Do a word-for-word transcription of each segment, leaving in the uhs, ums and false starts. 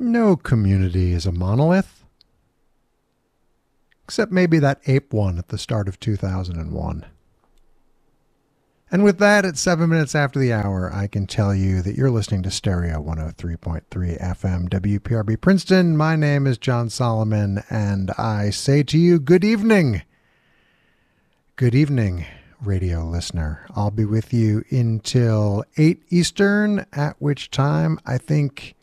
No community is a monolith. Except maybe that ape one at the start of two thousand one. And with that, at seven minutes after the hour, I can tell you that you're listening to Stereo one oh three point three F M W P R B Princeton. My name is John Solomon, and I say to you, good evening. Good evening, radio listener. I'll be with you until eight Eastern, at which time I think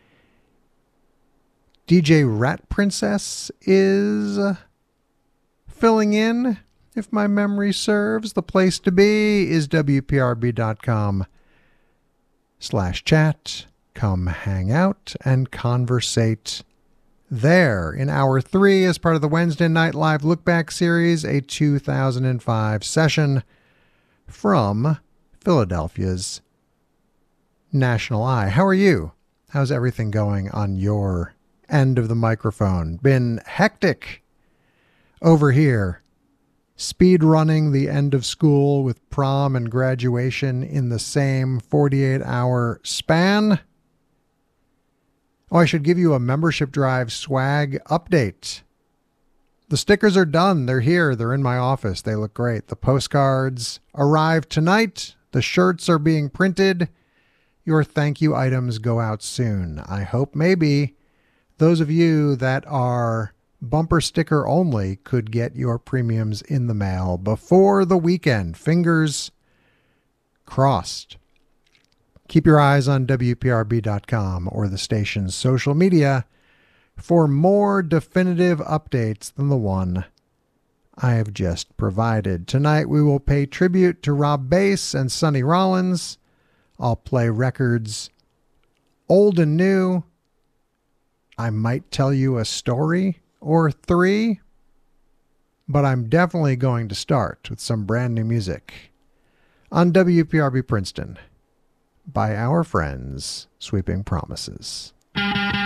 D J Rat Princess is filling in. If my memory serves, the place to be is W P R B dot com slash chat. Come hang out and conversate there. In hour three, as part of the Wednesday Night Live Look Back series, a two thousand five session from Philadelphia's National Eye. How are you? How's everything going on your end of the microphone? Been hectic over here. Speed running the end of school with prom and graduation in the same forty-eight hour span. Oh, I should give you a membership drive swag update. The stickers are done. They're here. They're in my office. They look great. The postcards arrive tonight. The shirts are being printed. Your thank you items go out soon. I hope maybe those of you that are bumper sticker only could get your premiums in the mail before the weekend. Fingers crossed. Keep your eyes on W P R B dot com or the station's social media for more definitive updates than the one I have just provided. Tonight we will pay tribute to Rob Bass and Sonny Rollins. I'll play records old and new. I might tell you a story or three, but I'm definitely going to start with some brand new music on W P R B Princeton by our friends Sweeping Promises.